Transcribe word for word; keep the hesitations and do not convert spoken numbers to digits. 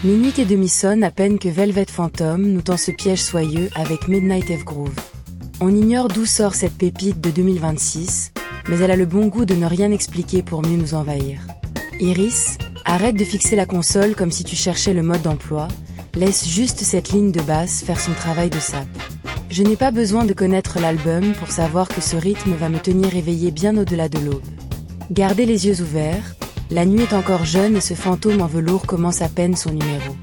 Minuit et demi sonne à peine que Velvet Phantom nous tend ce piège soyeux avec Midnight Eve Groove. On ignore d'où sort cette pépite de deux mille vingt-six, mais elle a le bon goût de ne rien expliquer pour mieux nous envahir. Iris, arrête de fixer la console comme si tu cherchais le mode d'emploi, laisse juste cette ligne de basse faire son travail de sape. Je n'ai pas besoin de connaître l'album pour savoir que ce rythme va me tenir éveillé bien au-delà de l'aube. Gardez les yeux ouverts, la nuit est encore jeune et ce fantôme en velours commence à peine son numéro.